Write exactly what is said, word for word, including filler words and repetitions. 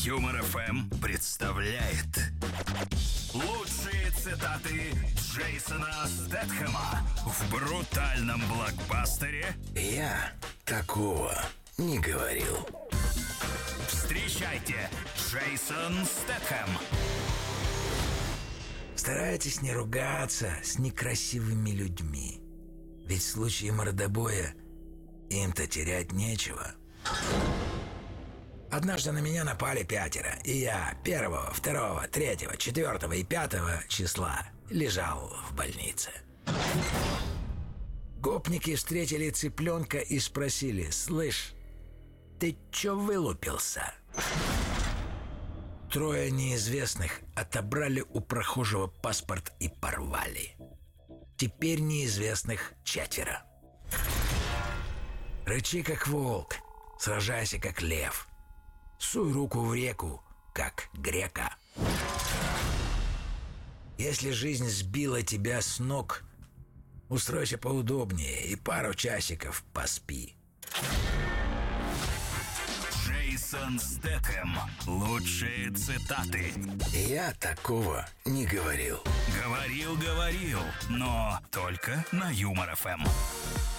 Юмор эф эм представляет лучшие цитаты Джейсона Стэтхэма в брутальном блокбастере «Я такого не говорил». Встречайте, Джейсон Стэтхэм. Старайтесь не ругаться с некрасивыми людьми, ведь в случае мордобоя им-то терять нечего. Однажды на меня напали пятеро, и я первого, второго, третьего, четвертого и пятого числа лежал в больнице. Гопники встретили цыпленка и спросили: «Слышь, ты чё вылупился?» Трое неизвестных отобрали у прохожего паспорт и порвали. Теперь неизвестных четверо. Рычи как волк, сражайся как лев, суй руку в реку, как грека. Если жизнь сбила тебя с ног, устройся поудобнее и пару часиков поспи. Джейсон Стэтхэм. Лучшие цитаты. Я такого не говорил. Говорил, говорил, но только на Юмор эф эм.